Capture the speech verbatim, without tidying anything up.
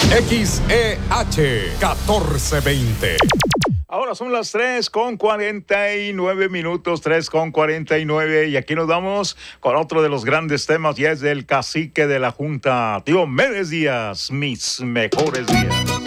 X E H catorce veinte. Ahora son las tres con cuarenta y nueve minutos, tres con cuarenta y nueve, y aquí nos vamos con otro de los grandes temas, y es del cacique de la Junta, Diomedes Díaz, mis mejores días.